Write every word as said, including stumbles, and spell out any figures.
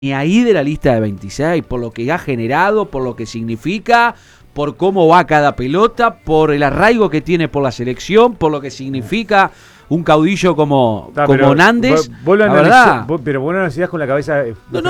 ni ahí de la lista de veintiséis, por lo que ha generado, por lo que significa, por cómo va cada pelota, por el arraigo que tiene por la selección, por lo que significa un caudillo como, Ah, como pero Nández. Vos, vos lo la analizás, verdad. vos, pero vos lo analizás con la cabeza. No, no,